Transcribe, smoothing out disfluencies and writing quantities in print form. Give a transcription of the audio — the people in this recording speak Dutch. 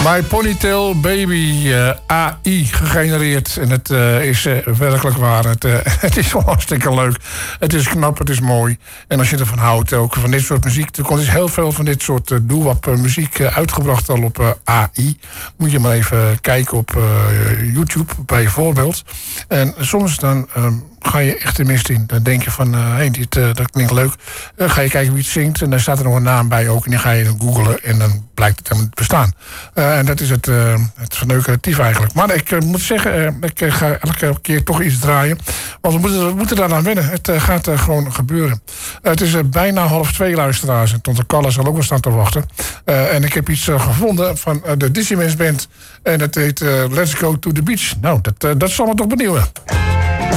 My Ponytail Baby, AI gegenereerd. En het is werkelijk waar. Het is gewoon hartstikke leuk. Het is knap, het is mooi. En als je ervan houdt, ook van dit soort muziek. Er komt dus heel veel van dit soort doo-wop muziek uitgebracht al op AI. Moet je maar even kijken op YouTube, bijvoorbeeld. En soms dan ga je echt de mist in. Dan denk je van, dat klinkt leuk. Dan ga je kijken wie het zingt. En daar staat er nog een naam bij ook. En dan ga je dan googlen. En dan blijkt het helemaal niet bestaan. En dat is het verneukeratief eigenlijk. Maar ik moet zeggen, ik ga elke keer toch iets draaien. Want we moeten daaraan wennen. Het gaat gewoon gebeuren. Het is bijna 1:30, luisteraars. En Tonton Kalle zal ook wel staan te wachten. En ik heb iets gevonden van de Dizzy Mens Band. En dat heet Let's Go to the Beach. Nou, dat zal me toch benieuwen.